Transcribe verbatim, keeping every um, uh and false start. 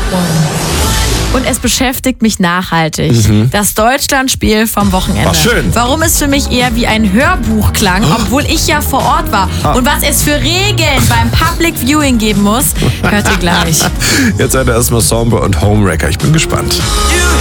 Und es beschäftigt mich nachhaltig. Mhm. Das Deutschlandspiel vom Wochenende. War schön. Warum es für mich eher wie ein Hörbuch klang, Oh. obwohl ich ja vor Ort war. Ah. Und was es für Regeln beim Public Viewing geben muss, hört ihr gleich. Jetzt seid ihr erstmal Sombre und Homewrecker. Ich bin gespannt. You